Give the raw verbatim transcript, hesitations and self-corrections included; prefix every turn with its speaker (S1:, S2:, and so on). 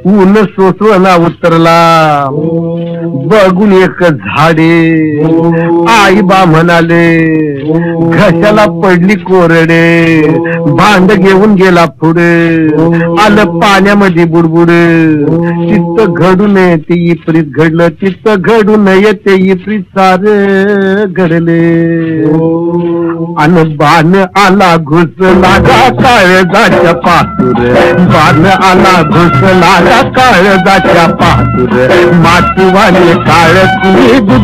S1: ऊन सोसवना उतरला बघून एक झाडे आई बा म्हणाले घशाला पडली कोरडे भांड घेऊन गेला पुढे आलं पाण्यामध्ये बुडबुड चित्त घडू नये ते इप्रीत घडलं चित्त घडू नये ते इप्रीत सार घडले अन बाण आला घुसला काळजाच्या पातूर बाण आला घुसला काळजाच्या पातूर मातीवाले काळ कुणी